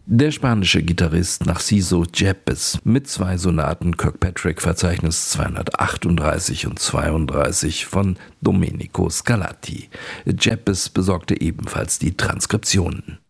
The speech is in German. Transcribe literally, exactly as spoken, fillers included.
Der spanische Gitarrist Narciso Yepes mit zwei Sonaten Kirkpatrick Verzeichnis zweihundertachtunddreißig und zweiunddreißig von Domenico Scarlatti. Yepes besorgte ebenfalls die Transkriptionen.